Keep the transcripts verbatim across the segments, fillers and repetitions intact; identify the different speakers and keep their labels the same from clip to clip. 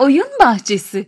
Speaker 1: Oyun bahçesi.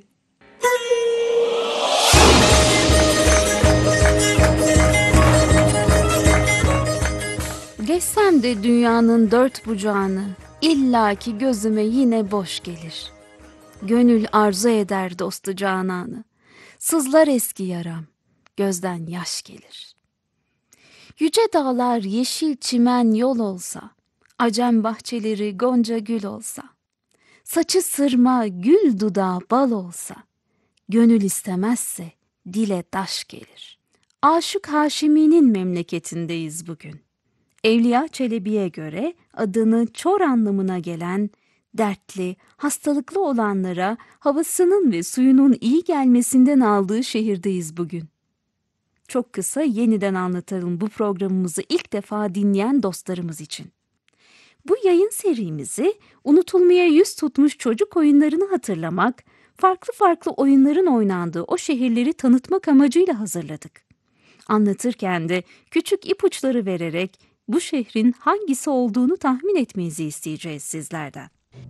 Speaker 1: Geçsem de dünyanın dört bucağını, illaki gözüme yine boş gelir. Gönül arzu eder dostu cananı, sızlar eski yaram, gözden yaş gelir. Yüce dağlar yeşil çimen yol olsa, acem bahçeleri gonca gül olsa, saçı sırma gül dudağı bal olsa, gönül istemezse dile taş gelir. Aşık Haşimi'nin memleketindeyiz bugün. Evliya Çelebi'ye göre adını Çor anlamına gelen, dertli, hastalıklı olanlara havasının ve suyunun iyi gelmesinden aldığı şehirdeyiz bugün. Çok kısa yeniden anlatalım bu programımızı ilk defa dinleyen dostlarımız için. Bu yayın serimizi unutulmaya yüz tutmuş çocuk oyunlarını hatırlamak, farklı farklı oyunların oynandığı o şehirleri tanıtmak amacıyla hazırladık. Anlatırken de küçük ipuçları vererek bu şehrin hangisi olduğunu tahmin etmenizi isteyeceğiz sizlerden.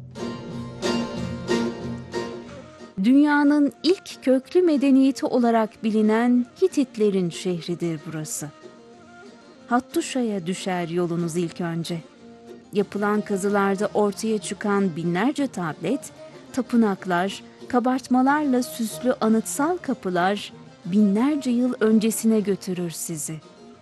Speaker 1: Dünyanın ilk köklü medeniyeti olarak bilinen Hititlerin şehridir burası. Hattuşa'ya düşer yolunuz ilk önce. Yapılan kazılarda ortaya çıkan binlerce tablet, tapınaklar, kabartmalarla süslü anıtsal kapılar binlerce yıl öncesine götürür sizi.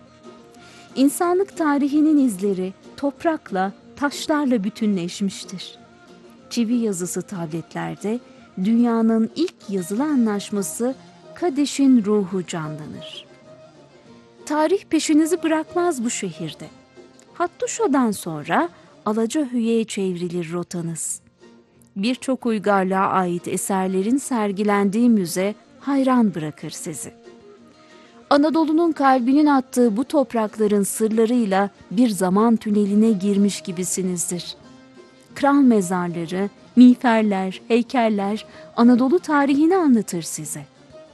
Speaker 1: İnsanlık tarihinin izleri toprakla, taşlarla bütünleşmiştir. Çivi yazısı tabletlerde dünyanın ilk yazılı anlaşması Kadeş'in ruhu canlanır. Tarih peşinizi bırakmaz bu şehirde. Hattuşa'dan sonra Alacahüye'ye çevrilir rotanız. Birçok uygarlığa ait eserlerin sergilendiği müze hayran bırakır sizi. Anadolu'nun kalbinin attığı bu toprakların sırlarıyla bir zaman tüneline girmiş gibisinizdir. Kral mezarları, miğferler, heykeller Anadolu tarihini anlatır size.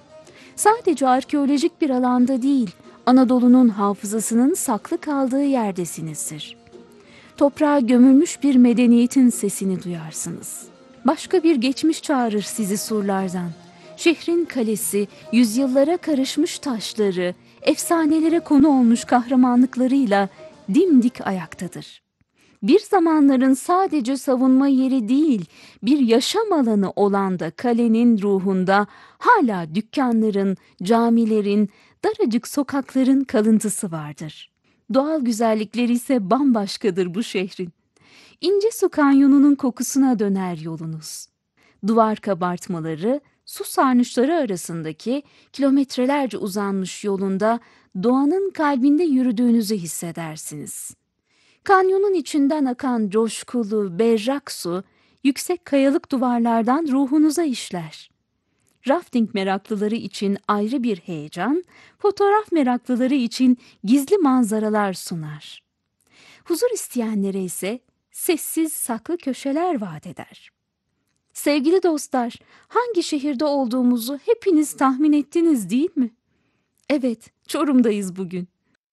Speaker 1: Sadece arkeolojik bir alanda değil, Anadolu'nun hafızasının saklı kaldığı yerdesinizdir. Toprağa gömülmüş bir medeniyetin sesini duyarsınız. Başka bir geçmiş çağırır sizi surlardan. Şehrin kalesi, yüzyıllara karışmış taşları, efsanelere konu olmuş kahramanlıklarıyla dimdik ayaktadır. Bir zamanların sadece savunma yeri değil, bir yaşam alanı olan da kalenin ruhunda hala dükkanların, camilerin, daracık sokakların kalıntısı vardır. Doğal güzellikleri ise bambaşkadır bu şehrin. İncesu Kanyonu'nun kokusuna döner yolunuz. Duvar kabartmaları, su sarnıçları arasındaki kilometrelerce uzanmış yolunda doğanın kalbinde yürüdüğünüzü hissedersiniz. Kanyonun içinden akan coşkulu, berrak su, yüksek kayalık duvarlardan ruhunuza işler. Rafting meraklıları için ayrı bir heyecan, fotoğraf meraklıları için gizli manzaralar sunar. Huzur isteyenlere ise sessiz saklı köşeler vaat eder. Sevgili dostlar, hangi şehirde olduğumuzu hepiniz tahmin ettiniz değil mi? Evet, Çorum'dayız bugün.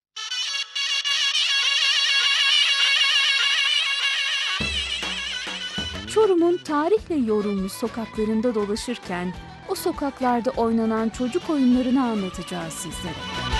Speaker 1: Çorum'un tarihle yorulmuş sokaklarında dolaşırken o sokaklarda oynanan çocuk oyunlarını anlatacağız sizlere.